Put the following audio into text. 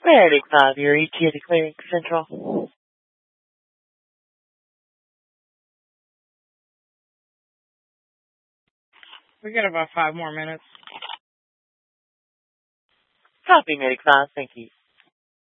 Medic 5, your ETA to Clearing Central. We got about 5 more minutes. Copy, Medic 5. Thank you.